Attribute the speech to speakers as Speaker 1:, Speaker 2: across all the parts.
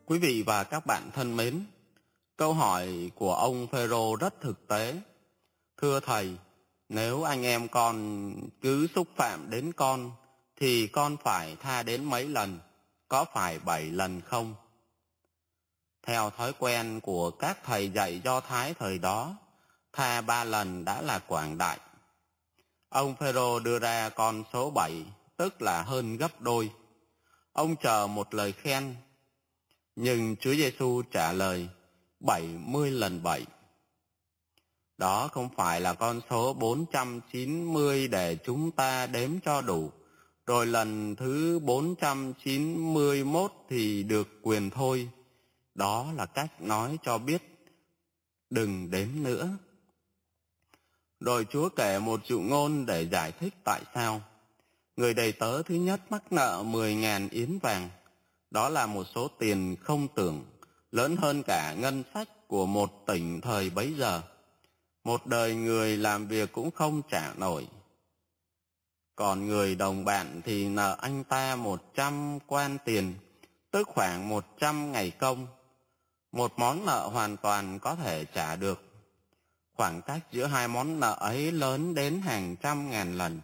Speaker 1: Quý vị và các bạn thân mến, câu hỏi của ông Phêrô rất thực tế. Thưa Thầy, nếu anh em con cứ xúc phạm đến con, thì con phải tha đến mấy lần? Có phải 7 lần không? Theo thói quen của các thầy dạy Do Thái thời đó, tha 3 lần đã là quảng đại. Ông Phêrô đưa ra con số 7, tức là hơn gấp đôi. Ông chờ một lời khen, nhưng Chúa Giêsu trả lời 70 lần 7. Đó không phải là con số 490 để chúng ta đếm cho đủ, rồi lần thứ 491 thì được quyền thôi. Đó là cách nói cho biết đừng đếm nữa. Rồi Chúa kể một dụ ngôn để giải thích tại sao. Người đầy tớ thứ nhất mắc nợ 10.000 yến vàng. Đó là một số tiền không tưởng, lớn hơn cả ngân sách của một tỉnh thời bấy giờ. Một đời người làm việc cũng không trả nổi. Còn người đồng bạn thì nợ anh ta 100 quan tiền, tức khoảng 100 ngày công. Một món nợ hoàn toàn có thể trả được. Khoảng cách giữa hai món nợ ấy lớn đến hàng trăm ngàn lần.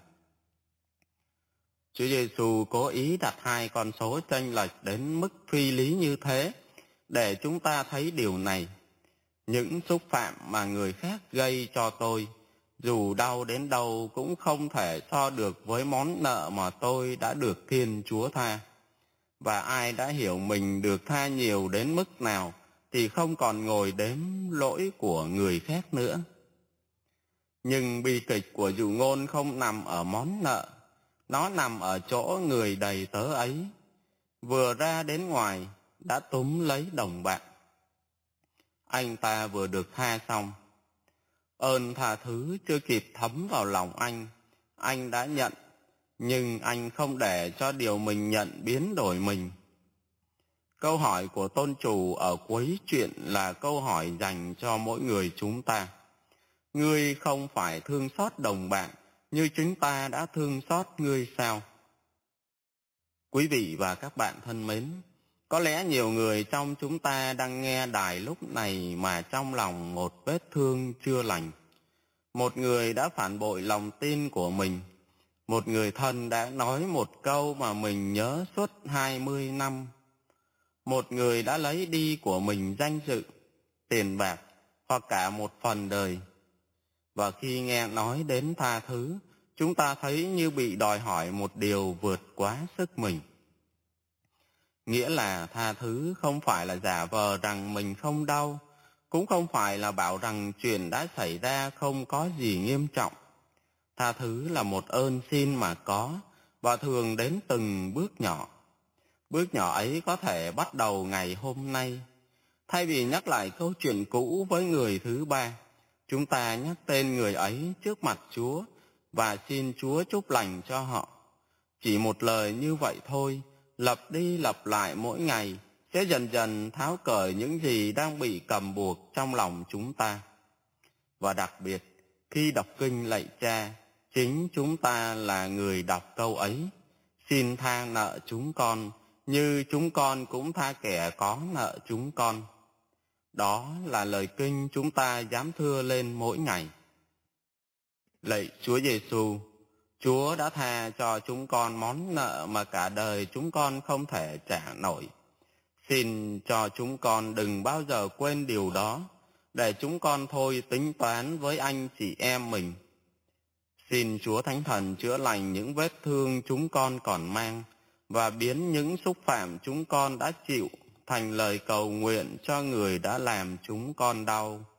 Speaker 1: Chúa Giêsu cố ý đặt hai con số chênh lệch đến mức phi lý như thế để chúng ta thấy điều này. Những xúc phạm mà người khác gây cho tôi, dù đau đến đâu cũng không thể so được với món nợ mà tôi đã được Thiên Chúa tha. Và ai đã hiểu mình được tha nhiều đến mức nào thì không còn ngồi đếm lỗi của người khác nữa. Nhưng bi kịch của dụ ngôn không nằm ở món nợ, nó nằm ở chỗ người đầy tớ ấy, vừa ra đến ngoài đã túm lấy đồng bạn. Anh ta vừa được tha xong. Ơn tha thứ chưa kịp thấm vào lòng anh đã nhận, nhưng anh không để cho điều mình nhận biến đổi mình. Câu hỏi của tôn chủ ở cuối chuyện là câu hỏi dành cho mỗi người chúng ta. Ngươi không phải thương xót đồng bạn như chúng ta đã thương xót ngươi sao? Quý vị và các bạn thân mến, có lẽ nhiều người trong chúng ta đang nghe đài lúc này mà trong lòng một vết thương chưa lành. Một người đã phản bội lòng tin của mình. Một người thân đã nói một câu mà mình nhớ suốt 20 năm. Một người đã lấy đi của mình danh dự, tiền bạc hoặc cả một phần đời. Và khi nghe nói đến tha thứ, chúng ta thấy như bị đòi hỏi một điều vượt quá sức mình. Nghĩa là tha thứ không phải là giả vờ rằng mình không đau, cũng không phải là bảo rằng chuyện đã xảy ra không có gì nghiêm trọng. Tha thứ là một ơn xin mà có, và thường đến từng bước nhỏ. Bước nhỏ ấy có thể bắt đầu ngày hôm nay. Thay vì nhắc lại câu chuyện cũ với người thứ ba, chúng ta nhắc tên người ấy trước mặt Chúa và xin Chúa chúc lành cho họ. Chỉ một lời như vậy thôi, lặp đi lặp lại mỗi ngày, sẽ dần dần tháo cởi những gì đang bị cầm buộc trong lòng chúng ta. Và đặc biệt, khi đọc kinh lạy Cha, chính chúng ta là người đọc câu ấy. Xin tha nợ chúng con, như chúng con cũng tha kẻ có nợ chúng con. Đó là lời kinh chúng ta dám thưa lên mỗi ngày. Lạy Chúa Giêsu, Chúa đã tha cho chúng con món nợ mà cả đời chúng con không thể trả nổi. Xin cho chúng con đừng bao giờ quên điều đó, để chúng con thôi tính toán với anh chị em mình. Xin Chúa Thánh Thần chữa lành những vết thương chúng con còn mang, và biến những xúc phạm chúng con đã chịu thành lời cầu nguyện cho người đã làm chúng con đau.